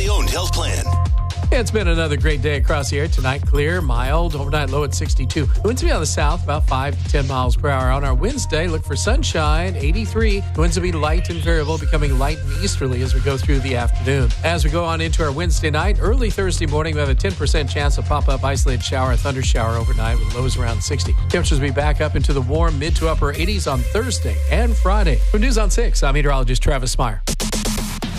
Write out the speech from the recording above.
family-owned health plan. It's been another great day across the air. Tonight, clear, mild, overnight low at 62. Winds will be on the south, about 5 to 10 miles per hour. On our Wednesday, look for sunshine, 83. Winds will be light and variable, becoming light and easterly as we go through the afternoon. As we go on into our Wednesday night, early Thursday morning, we have a 10% chance of pop-up isolated shower, a thunder shower overnight with lows around 60. Temperatures will be back up into the warm mid to upper 80s on Thursday and Friday. For News on 6, I'm meteorologist Travis Meyer.